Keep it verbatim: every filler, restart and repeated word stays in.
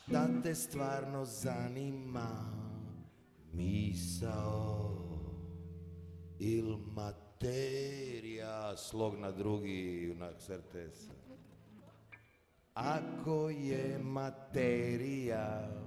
da te stvarno zanima misao il materija, slog na drugi, na R T S. Ako je materija